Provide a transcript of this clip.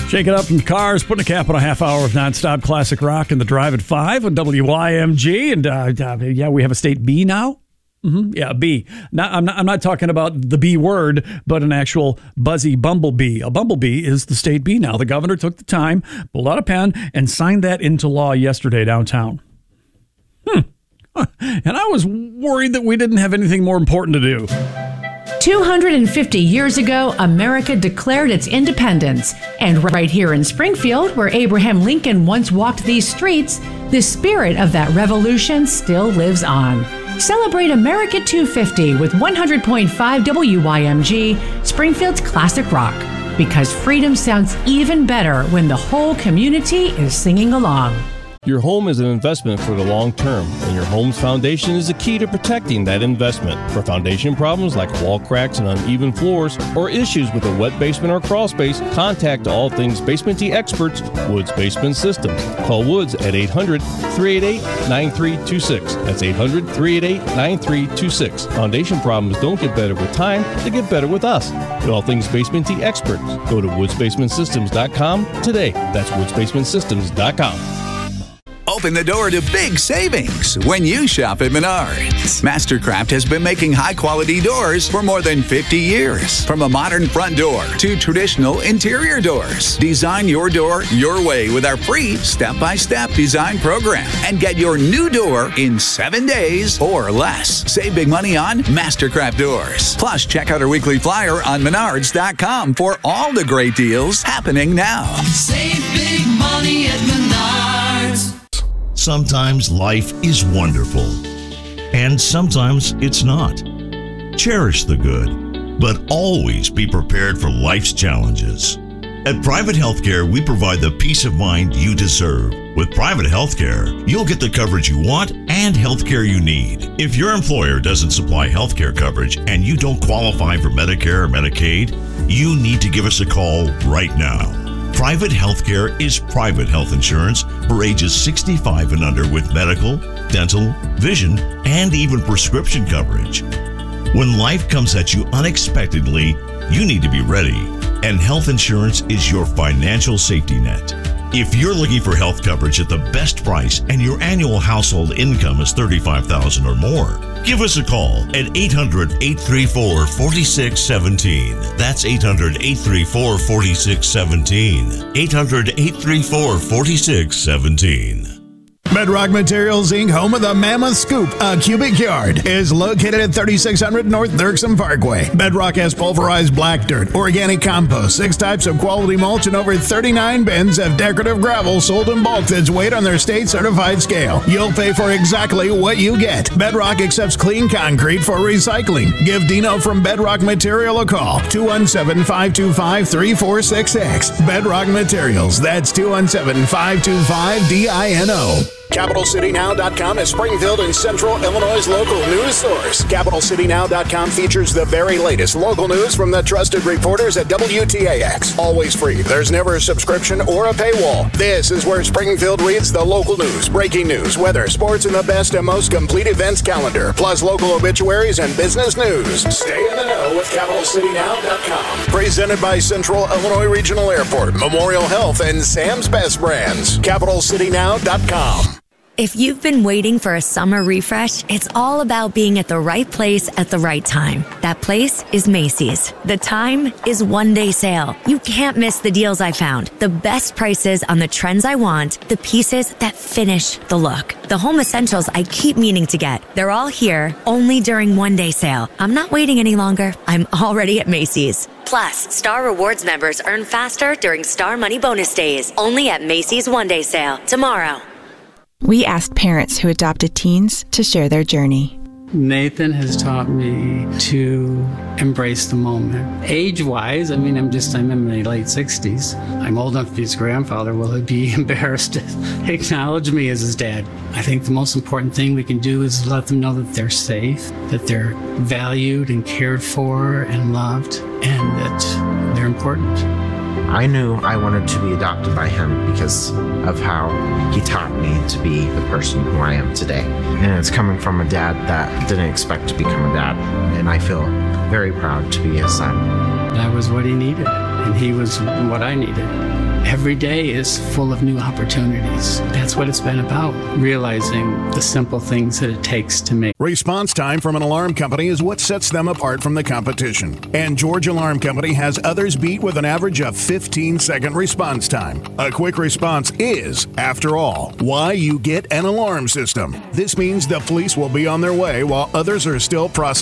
Shake it up from the cars, putting a cap on a half hour of nonstop classic rock in the Drive at 5 on WYMG. And yeah, we have a state B now. Yeah, B. I'm not talking about the B word, but an actual buzzy bumblebee. A bumblebee is the state B now. The governor took the time, pulled out a pen, and signed that into law yesterday downtown. And I was worried that we didn't have anything more important to do. 250 years ago, America declared its independence. And right here in Springfield, where Abraham Lincoln once walked these streets, the spirit of that revolution still lives on. Celebrate America 250 with 100.5 WYMG, Springfield's classic rock. Because freedom sounds even better when the whole community is singing along. Your home is an investment for the long term, and your home's foundation is the key to protecting that investment. For foundation problems like wall cracks and uneven floors, or issues with a wet basement or crawl space, contact All Things Basementy experts, Woods Basement Systems. Call Woods at 800-388-9326. That's 800-388-9326. Foundation problems don't get better with time, they get better with us. At All Things Basementy experts. Go to woodsbasementsystems.com today. That's woodsbasementsystems.com. Open the door to big savings when you shop at Menards. Mastercraft has been making high-quality doors for more than 50 years. From a modern front door to traditional interior doors. Design your door your way with our free step-by-step design program. And get your new door in 7 days or less. Save big money on Mastercraft doors. Plus, check out our weekly flyer on Menards.com for all the great deals happening now. Save big money at Menards. Sometimes life is wonderful, and sometimes it's not. Cherish the good, but always be prepared for life's challenges. At Private Healthcare, we provide the peace of mind you deserve. With Private Healthcare, you'll get the coverage you want and healthcare you need. If your employer doesn't supply healthcare coverage and you don't qualify for Medicare or Medicaid, you need to give us a call right now. Private healthcare is private health insurance for ages 65 and under with medical, dental, vision, and even prescription coverage. When life comes at you unexpectedly, you need to be ready, and health insurance is your financial safety net. If you're looking for health coverage at the best price and your annual household income is $35,000 or more, give us a call at 800-834-4617. That's 800-834-4617. 800-834-4617. Bedrock Materials, Inc., home of the Mammoth Scoop, a cubic yard, is located at 3600 North Dirksen Parkway. Bedrock has pulverized black dirt, organic compost, 6 types of quality mulch, and over 39 bins of decorative gravel sold in bulk that's weighed on their state-certified scale. You'll pay for exactly what you get. Bedrock accepts clean concrete for recycling. Give Dino from Bedrock Material a call, 217-525-3466. Bedrock Materials, that's 217-525-DINO. CapitalCityNow.com is Springfield and Central Illinois' local news source. CapitalCityNow.com features the very latest local news from the trusted reporters at WTAX. Always free. There's never a subscription or a paywall. This is where Springfield reads the local news, breaking news, weather, sports, and the best and most complete events calendar, plus local obituaries and business news. Stay in the know with CapitalCityNow.com. Presented by Central Illinois Regional Airport, Memorial Health, and Sam's Best Brands. CapitalCityNow.com. If you've been waiting for a summer refresh, it's all about being at the right place at the right time. That place is Macy's. The time is one-day sale. You can't miss the deals I found, the best prices on the trends I want, the pieces that finish the look, the home essentials I keep meaning to get. They're all here, only during one-day sale. I'm not waiting any longer. I'm already at Macy's. Plus, Star Rewards members earn faster during Star Money Bonus Days, only at Macy's one-day sale tomorrow. We asked parents who adopted teens to share their journey. Nathan has taught me to embrace the moment. Age-wise, I'm in my late 60s. I'm old enough to be his grandfather. Will he be embarrassed to acknowledge me as his dad? I think the most important thing we can do is let them know that they're safe, that they're valued and cared for and loved, and that they're important. I knew I wanted to be adopted by him because of how he taught me to be the person who I am today. And it's coming from a dad that didn't expect to become a dad. And I feel very proud to be his son. I was what he needed, and he was what I needed. Every day is full of new opportunities. That's what it's been about, realizing the simple things that it takes to make. Response time from an alarm company is what sets them apart from the competition. And George Alarm Company has others beat with an average of 15-second response time. A quick response is, after all, why you get an alarm system. This means the police will be on their way while others are still processing